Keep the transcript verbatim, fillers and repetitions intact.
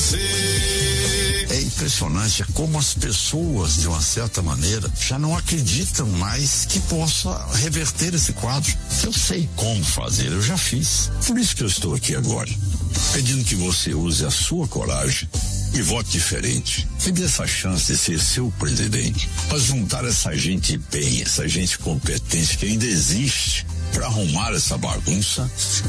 É impressionante como as pessoas, de uma certa maneira, já não acreditam mais que possa reverter esse quadro. Eu sei como fazer, eu já fiz. Por isso que eu estou aqui agora, pedindo que você use a sua coragem e vote diferente. Me dê essa chance de ser seu presidente, para juntar essa gente bem, essa gente competente que ainda existe, para arrumar essa bagunça